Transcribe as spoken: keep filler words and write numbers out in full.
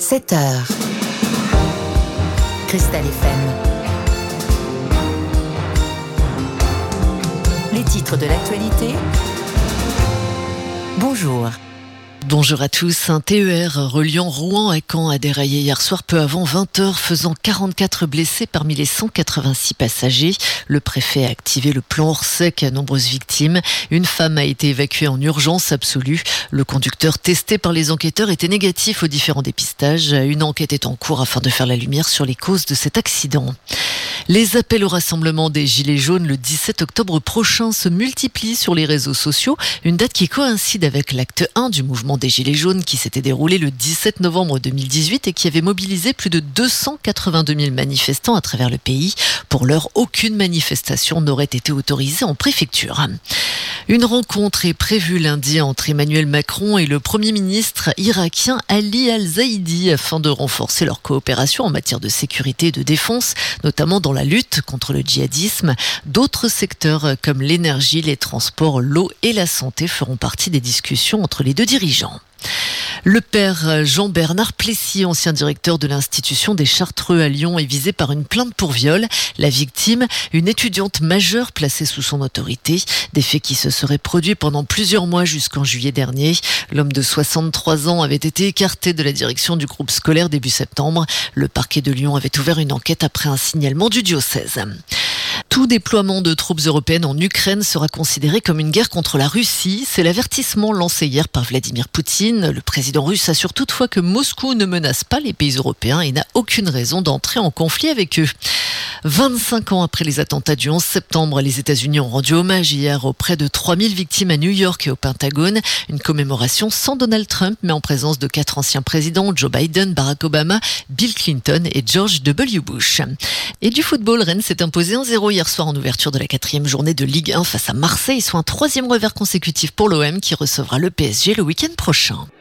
sept heures. Cristal F M. Les titres de l'actualité. Bonjour. Bonjour à tous. Un T E R reliant Rouen à Caen a déraillé hier soir peu avant vingt heures, faisant quarante-quatre blessés parmi les cent quatre-vingt-six passagers. Le préfet a activé le plan Orsec à nombreuses victimes. Une femme a été évacuée en urgence absolue. Le conducteur testé par les enquêteurs était négatif aux différents dépistages. Une enquête est en cours afin de faire la lumière sur les causes de cet accident. Les appels au rassemblement des Gilets jaunes le dix-sept octobre prochain se multiplient sur les réseaux sociaux. Une date qui coïncide avec l'acte un du mouvement des Gilets jaunes qui s'était déroulé le dix-sept novembre deux mille dix-huit et qui avait mobilisé plus de deux cent quatre-vingt-deux mille manifestants à travers le pays. Pour l'heure, aucune manifestation n'aurait été autorisée en préfecture. Une rencontre est prévue lundi entre Emmanuel Macron et le Premier ministre irakien Ali Al-Zaidi afin de renforcer leur coopération en matière de sécurité et de défense, notamment dans la lutte contre le djihadisme. D'autres secteurs comme l'énergie, les transports, l'eau et la santé feront partie des discussions entre les deux dirigeants. Le père Jean-Bernard Plessis, ancien directeur de l'institution des Chartreux à Lyon, est visé par une plainte pour viol. La victime, une étudiante majeure placée sous son autorité. Des faits qui se seraient produits pendant plusieurs mois jusqu'en juillet dernier. L'homme de soixante-trois ans avait été écarté de la direction du groupe scolaire début septembre. Le parquet de Lyon avait ouvert une enquête après un signalement du diocèse. Tout déploiement de troupes européennes en Ukraine sera considéré comme une guerre contre la Russie. C'est l'avertissement lancé hier par Vladimir Poutine. Le président russe assure toutefois que Moscou ne menace pas les pays européens et n'a aucune raison d'entrer en conflit avec eux. vingt-cinq ans après les attentats du onze septembre, les États-Unis ont rendu hommage hier aux près de trois mille victimes à New York et au Pentagone. Une commémoration sans Donald Trump, mais en présence de quatre anciens présidents, Joe Biden, Barack Obama, Bill Clinton et George W. Bush. Et du football, Rennes s'est imposé un zéro hier soir en ouverture de la quatrième journée de Ligue un face à Marseille, soit un troisième revers consécutif pour l'O M qui recevra le P S G le week-end prochain.